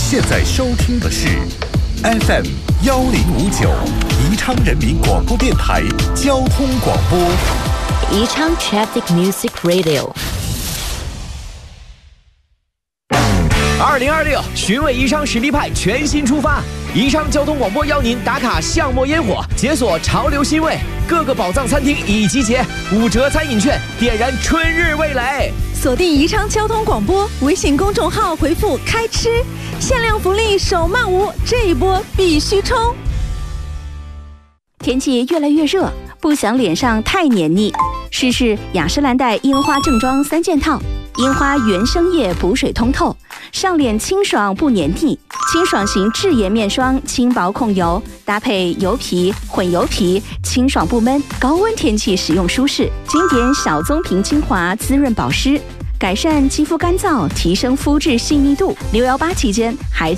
现在收听的是 FM 1059宜昌人民广播电台交通广播。 宜昌 Traffic Music Radio。 2026寻味宜昌实力派全新出发，宜昌交通广播邀您打卡巷陌烟火，解锁潮流新味，各个宝藏餐厅已集结，5折餐饮券，点燃春日味蕾。 锁定宜昌交通广播微信公众号，回复开吃，限量福利手慢无，这一波必须冲！ 天气越来越热，不想脸上太黏腻，试试雅诗兰黛樱花正装3件套，樱花原生液补水通透，上脸清爽不黏腻，清爽型智颜面霜轻薄控油，搭配油皮、混油皮，清爽不闷，高温天气使用舒适。经典小棕瓶精华滋润保湿，改善肌肤干燥，提升肤质细腻度。618期间还